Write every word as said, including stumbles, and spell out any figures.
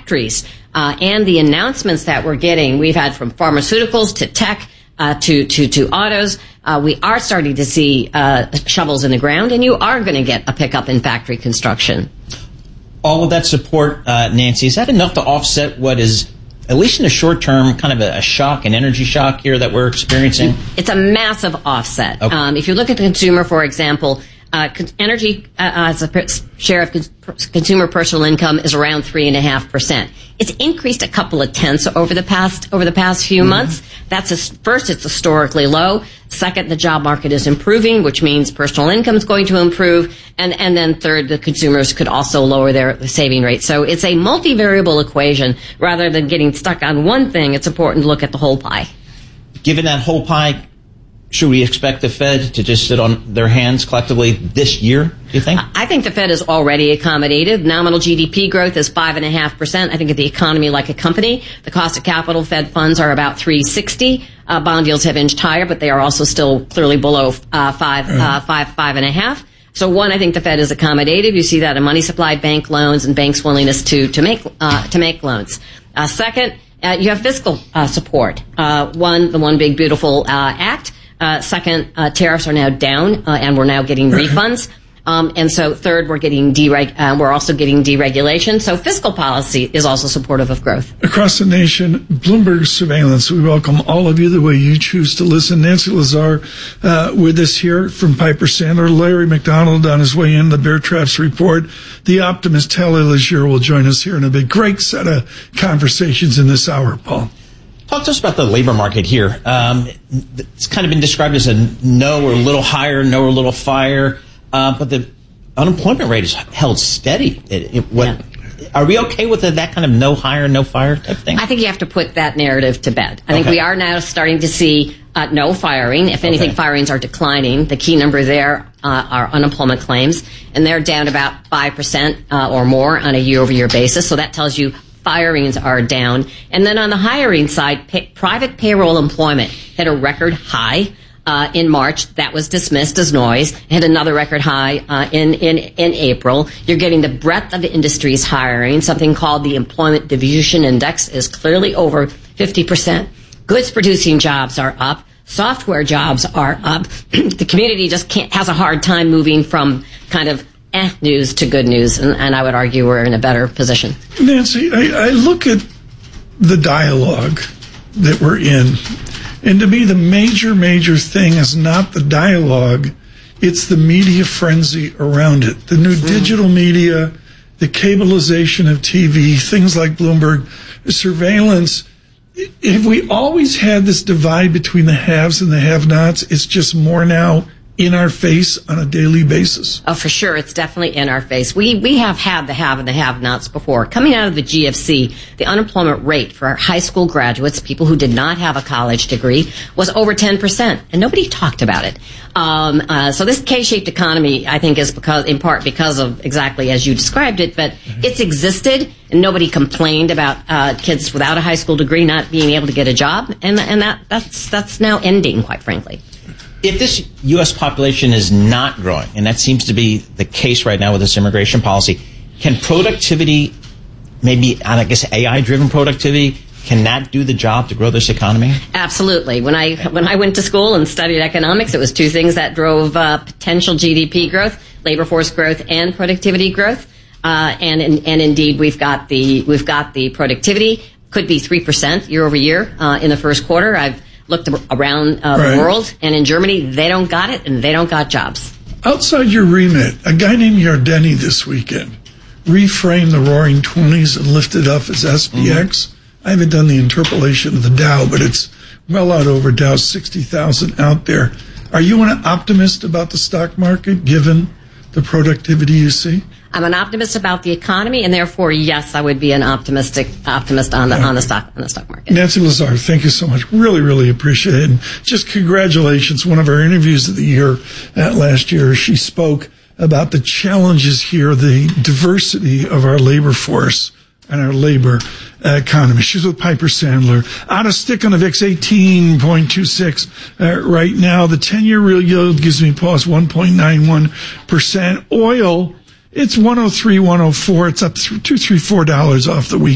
factories uh, and the announcements that we're getting, we've had from pharmaceuticals to tech uh, to, to, to autos, uh, we are starting to see uh, shovels in the ground, and you are going to get a pickup in factory construction. All of that support, uh, Nancy, is that enough to offset what is, at least in the short term, kind of a, a shock, an energy shock here that we're experiencing? It's a massive offset. Okay. Um, if you look at the consumer, for example, uh, con- energy uh, as a per- share of cons- consumer personal income is around three and a half percent. It's increased a couple of tenths over the past over the past few mm-hmm. months. That's a, first, it's historically low. Second, the job market is improving, which means personal income is going to improve. And, and then third, the consumers could also lower their saving rate. So it's a multivariable equation. Rather than getting stuck on one thing, it's important to look at the whole pie. Given that whole pie, should we expect the Fed to just sit on their hands collectively this year, do you think? I think the Fed is already accommodated. Nominal G D P growth is five point five percent. I think of the economy like a company. The cost of capital Fed funds are about three sixty. Uh, bond yields have inched higher, but they are also still clearly below uh, five, uh, five, five and a half. So one, I think the Fed is accommodative. You see that in money supply, bank loans, and banks' willingness to to make uh, to make loans. Uh, second, uh, you have fiscal uh, support. Uh, one, the One Big Beautiful uh, Act. Uh, second, uh, tariffs are now down, uh, and we're now getting refunds. Um, and so third, we're getting dereg- uh, we're also getting deregulation. So fiscal policy is also supportive of growth. Across the nation, Bloomberg Surveillance, we welcome all of you the way you choose to listen. Nancy Lazar uh, with us here from Piper Sandler. Larry McDonald on his way in, the Bear Traps Report. The optimist Talia Leger will join us here in a big, great set of conversations in this hour, Paul. Talk to us about the labor market here. Um, it's kind of been described as a no or a little higher, no or a little fire, uh, but the unemployment rate is held steady. It, it, what, yeah. Are we okay with that kind of no higher, no fire type thing? I think you have to put that narrative to bed. I think okay. we are now starting to see uh, no firing. If anything, okay. firings are declining. The key number there uh, are unemployment claims, and they're down about five percent uh, or more on a year-over-year basis. So that tells you firings are down. And then on the hiring side, pay, private payroll employment hit a record high uh, in March. That was dismissed as noise. Hit another record high uh, in, in, in April. You're getting the breadth of industries hiring. Something called the Employment Diffusion Index is clearly over fifty percent. Goods producing jobs are up. Software jobs are up. The community just can't, has a hard time moving from kind of Eh, news to good news, and, and I would argue we're in a better position. Nancy, I, I look at the dialogue that we're in, and to me the major, major thing is not the dialogue, it's the media frenzy around it. The new mm. digital media, the cableization of T V, things like Bloomberg, surveillance. If we always had this divide between the haves and the have-nots, it's just more now in our face on a daily basis. Oh, for sure. It's definitely in our face. We we have had the have and the have-nots before. Coming out of the G F C, the unemployment rate for our high school graduates, people who did not have a college degree, was over ten percent, and nobody talked about it. Um, uh, so this K-shaped economy, I think, is because, in part because of exactly as you described it, but mm-hmm. it's existed, and nobody complained about uh, kids without a high school degree not being able to get a job, and and that that's that's now ending, quite frankly. If this U S population is not growing, and that seems to be the case right now with this immigration policy, can productivity, maybe, I guess, A I-driven productivity, can that do the job to grow this economy? Absolutely. When I when I went to school and studied economics, it was two things that drove uh, potential G D P growth, labor force growth, and productivity growth. Uh, and and indeed, we've got the we've got the productivity could be three percent year over year uh, in the first quarter. I've looked around uh, right. the world, and in Germany, they don't got it, and they don't got jobs. Outside your remit, a guy named Yardeni this weekend reframed the Roaring Twenties and lifted up as S P X. Mm-hmm. I haven't done the interpolation of the Dow, but it's well out over Dow's sixty thousand out there. Are you an optimist about the stock market, given the productivity you see? I'm an optimist about the economy, and therefore, yes, I would be an optimistic optimist on the yeah. on the stock on the stock market. Nancy Lazar, thank you so much. Really, really appreciate it. And just congratulations. One of our interviews of the year uh, last year, she spoke about the challenges here, the diversity of our labor force and our labor uh, economy. She's with Piper Sandler. On a stick on the V I X, eighteen point two six uh, right now. The ten-year real yield gives me pause, one point nine one percent. Oil, it's one oh three, one oh four. It's up two, three, four dollars off the week.